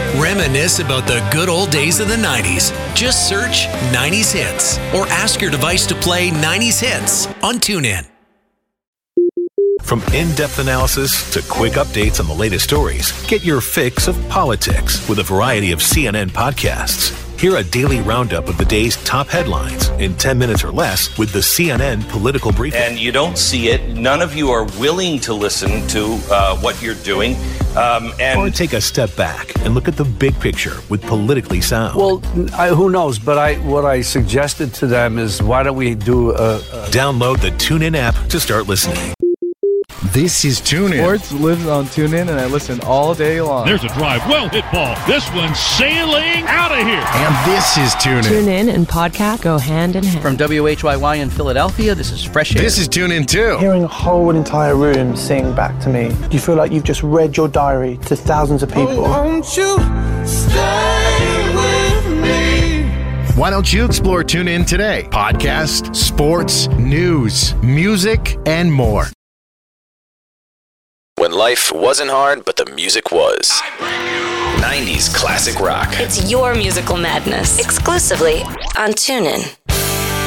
Reminisce about the good old days of the 90s. Just search 90s Hits or ask your device to play 90s Hits on TuneIn. From in-depth analysis to quick updates on the latest stories, get your fix of politics with a variety of CNN podcasts. Hear a daily roundup of the day's top headlines in 10 minutes or less with the CNN Political Briefing. And you don't see it. None of you are willing to listen to what you're doing. Or take a step back and look at the big picture with Politically Sound. Well, who knows? But what I suggested to them is, why don't we do Download the TuneIn app to start listening. This is TuneIn. Sports lives on TuneIn, and I listen all day long. There's a drive. Well hit ball. This one's sailing out of here. And this is TuneIn. TuneIn and podcast go hand in hand. From WHYY in Philadelphia, this is Fresh Air. This is TuneIn too. Hearing a whole entire room sing back to me, do you feel like you've just read your diary to thousands of people? Won't you stay with me? Why don't you explore TuneIn today? Podcast, sports, news, music, and more. When life wasn't hard, but the music was. 90s classic rock. It's your musical madness, exclusively on TuneIn.